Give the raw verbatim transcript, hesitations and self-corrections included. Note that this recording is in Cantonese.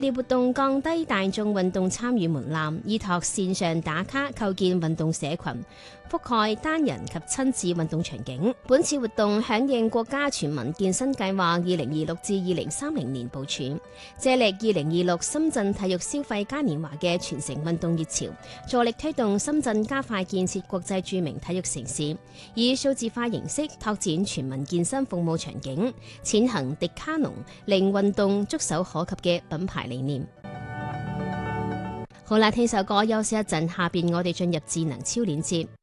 列活動降低大眾運動參與門檻，依託線上打卡構建運動社群，覆蓋單人及親子運動場景。本次活動響應國家全民健身計劃二零二六至二零三零年部署，借力二零二六深圳體育消費嘉年華嘅全城運動熱潮，助力推動深圳加快建設國際著名體育城市，以數字化形式拓展全民健身服務場景，踐行迪卡儂令運動觸手可及嘅品牌理念。好啦，聽首歌休息一陣，下邊我哋進入智能超鏈接。